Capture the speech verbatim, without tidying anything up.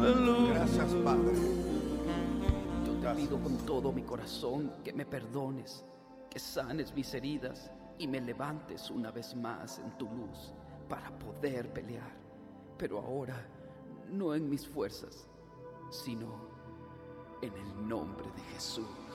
Gracias, Padre. Yo te pido con todo mi corazón que me perdones, que sanes mis heridas y me levantes una vez más en tu luz para poder pelear. Pero ahora, no en mis fuerzas, sino en el nombre de Jesús.